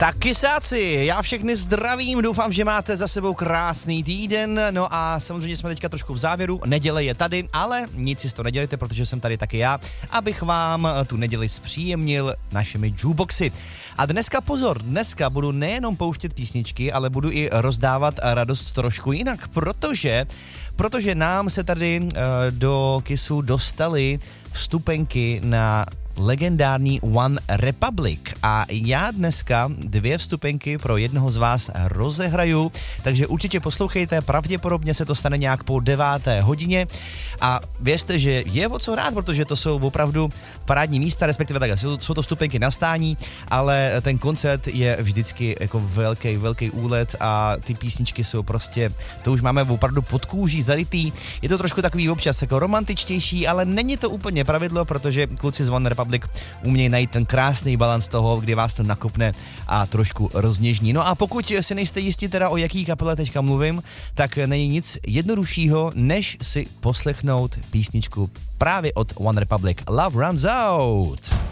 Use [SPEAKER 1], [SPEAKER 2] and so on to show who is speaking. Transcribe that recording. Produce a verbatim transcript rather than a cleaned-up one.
[SPEAKER 1] Tak kysáci, já všechny zdravím, doufám, že máte za sebou krásný týden, no a samozřejmě jsme teďka trošku v závěru, neděle je tady, ale nic si to nedělejte, protože jsem tady taky já, abych vám tu neděli zpříjemnil našimi jukeboxy. A dneska pozor, dneska budu nejenom pouštět písničky, ale budu i rozdávat radost trošku jinak, protože, protože nám se tady uh, do Kissu dostaly vstupenky na legendární One Republic a já dneska dvě vstupenky pro jednoho z vás rozehraju, takže určitě poslouchejte, pravděpodobně se to stane nějak po deváté hodině a věřte, že je o co rád, protože to jsou opravdu parádní místa, respektive tak, jsou, jsou to vstupenky na stání, ale ten koncert je vždycky jako velký, velký úlet a ty písničky jsou prostě, to už máme opravdu pod kůží zarytý, je to trošku takový občas jako romantičtější, ale není to úplně pravidlo, protože kluci z One Republic umějí najít ten krásný balans toho, kdy vás to nakopne a trošku rozněžní. No a pokud si nejste jistí teda o jaký kapele teďka mluvím, tak není nic jednoduššího, než si poslechnout písničku právě od One Republic. Love Runs Out.